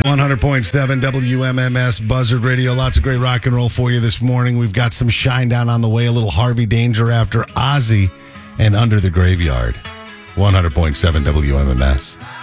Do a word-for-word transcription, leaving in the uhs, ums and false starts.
one hundred point seven W M M S Buzzard Radio. Lots of great rock and roll for you this morning. We've got some Shinedown on the way, a little Harvey Danger after Ozzy, and Under the Graveyard. one hundred point seven W M M S.